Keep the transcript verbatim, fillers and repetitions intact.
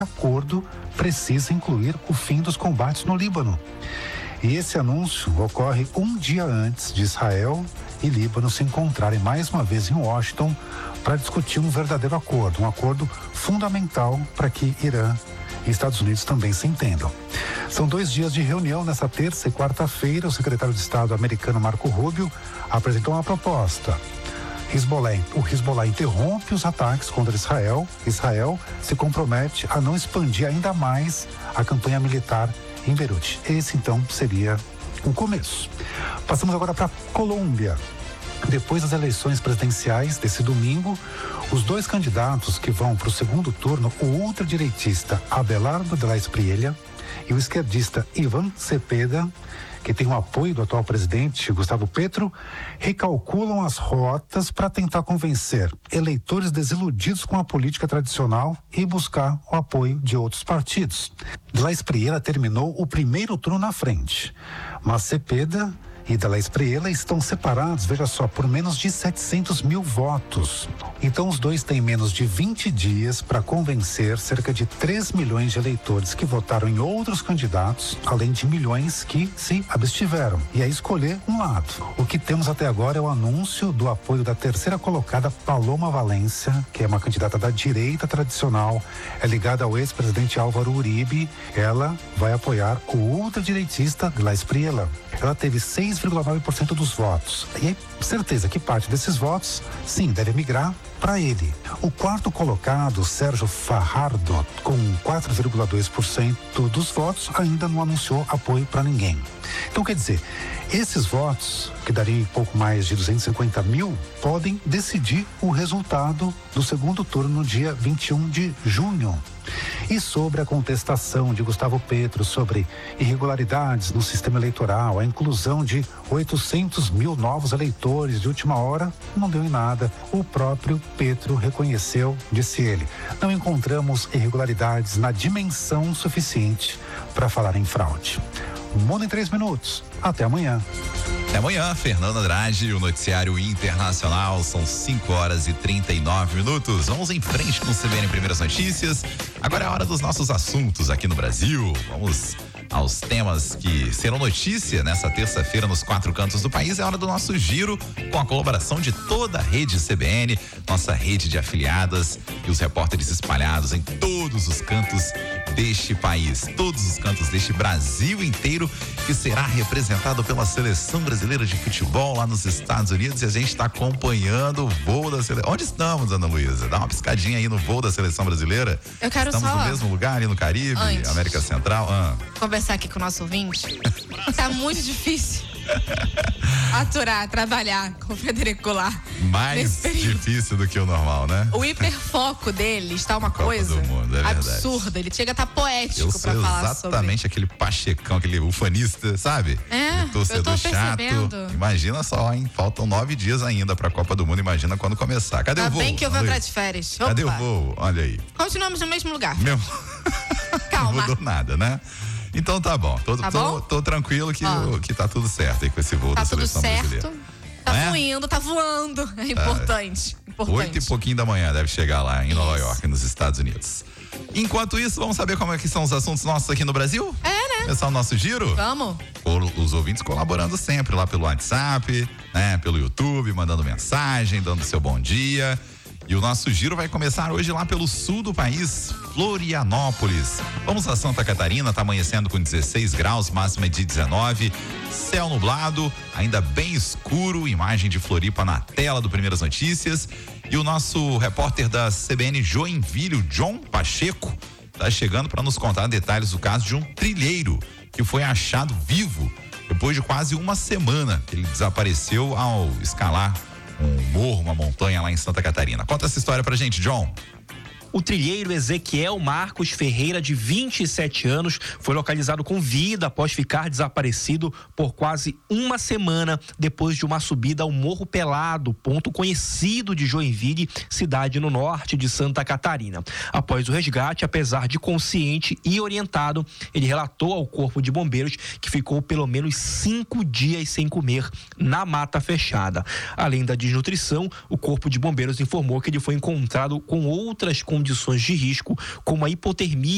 acordo precisa incluir o fim dos combates no Líbano. E esse anúncio ocorre um dia antes de Israel e Líbano se encontrarem mais uma vez em Washington para discutir um verdadeiro acordo, um acordo fundamental para que Irã e Estados Unidos também se entendam. São dois dias de reunião. Nessa terça e quarta-feira, o secretário de Estado americano Marco Rubio apresentou uma proposta. Hezbollah, o Hezbollah interrompe os ataques contra Israel. Israel se compromete a não expandir ainda mais a campanha militar em Beirute. Esse, então, seria um começo. Passamos agora para a Colômbia. Depois das eleições presidenciais desse domingo, os dois candidatos que vão para o segundo turno, o ultradireitista Abelardo de la Espriella e o esquerdista Iván Cepeda, que tem o apoio do atual presidente Gustavo Petro, recalculam as rotas para tentar convencer eleitores desiludidos com a política tradicional e buscar o apoio de outros partidos. De la Espriella terminou o primeiro turno na frente, mas Cepeda e de la Espriella estão separados, veja só, por menos de setecentos mil votos. Então os dois têm menos de vinte dias para convencer cerca de três milhões de eleitores que votaram em outros candidatos, além de milhões que se abstiveram, e aí escolher um lado. O que temos até agora é o anúncio do apoio da terceira colocada Paloma Valencia, que é uma candidata da direita tradicional, é ligada ao ex-presidente Álvaro Uribe. Ela vai apoiar o ultradireitista de la Espriella. Ela teve seis vírgula nove por cento dos votos. E é certeza que parte desses votos, sim, deve migrar para ele. O quarto colocado, Sérgio Fajardo, com quatro vírgula dois por cento dos votos, ainda não anunciou apoio para ninguém. Então, quer dizer, esses votos, que dariam pouco mais de duzentos e cinquenta mil, podem decidir o resultado do segundo turno no dia vinte e um de junho. E sobre a contestação de Gustavo Petro sobre irregularidades no sistema eleitoral, a inclusão de oitocentos mil novos eleitores de última hora, não deu em nada. O próprio Petro reconheceu, disse ele: não encontramos irregularidades na dimensão suficiente para falar em fraude. Mundo em três minutos. Até amanhã. Até amanhã, Fernando Andrade, o noticiário internacional. São cinco horas e trinta e nove minutos. Vamos em frente com o C B N Primeiras Notícias. Agora é a hora dos nossos assuntos aqui no Brasil. Vamos aos temas que serão notícia nessa terça-feira nos quatro cantos do país. É hora do nosso giro, com a colaboração de toda a rede C B N, nossa rede de afiliadas e os repórteres espalhados em todos os cantos deste país, todos os cantos deste Brasil inteiro, que será representado pela seleção brasileira de futebol lá nos Estados Unidos. E a gente está acompanhando o voo da seleção. Onde estamos, Ana Luísa? Dá uma piscadinha aí no voo da seleção brasileira. Eu quero estamos só no mesmo lugar ali no Caribe, antes, América Central. Ah. Conversar aqui com o nosso ouvinte. Tá muito difícil aturar, trabalhar com o Frederico Goulart. Mais difícil do que o normal, né? O hiperfoco dele está uma Copa coisa do Mundo, é absurda. Ele chega a estar poético para falar sobre. Exatamente aquele pachecão, aquele ufanista, sabe? É, torcedor eu tô chato. percebendo. Imagina só, hein? Faltam nove dias ainda pra Copa do Mundo. Imagina quando começar. Cadê tá o voo? bem que eu vou entrar de férias. Opa. Cadê o voo? Olha aí. Continuamos no mesmo lugar. Meu... Calma. Não mudou nada, né? Então tá bom. Tô, tá tô, bom? tô tranquilo que, o, que tá tudo certo aí com esse voo tá da seleção certo. brasileira. Tá é? fluindo, tá voando. É importante. É. importante. Oito e pouquinho da manhã deve chegar lá em Nova York, nos Estados Unidos. Enquanto isso, vamos saber como é que são os assuntos nossos aqui no Brasil? É, né? Começar o nosso giro? Vamos. Os ouvintes colaborando sempre lá pelo WhatsApp, né? Pelo YouTube, mandando mensagem, dando seu bom dia. E o nosso giro vai começar hoje lá pelo sul do país, Florianópolis. Vamos a Santa Catarina, tá amanhecendo com dezesseis graus, máxima de dezenove, céu nublado, ainda bem escuro, imagem de Floripa na tela do Primeiras Notícias. E o nosso repórter da C B N Joinville, o John Pacheco, tá chegando para nos contar detalhes do caso de um trilheiro que foi achado vivo depois de quase uma semana que ele desapareceu ao escalar um morro, uma montanha lá em Santa Catarina. Conta essa história pra gente, John. O trilheiro Ezequiel Marcos Ferreira, de vinte e sete anos, foi localizado com vida após ficar desaparecido por quase uma semana depois de uma subida ao Morro Pelado, ponto conhecido de Joinville, cidade no norte de Santa Catarina. Após o resgate, apesar de consciente e orientado, ele relatou ao Corpo de Bombeiros que ficou pelo menos cinco dias sem comer na mata fechada. Além da desnutrição, o Corpo de Bombeiros informou que ele foi encontrado com outras condições condições de risco, como a hipotermia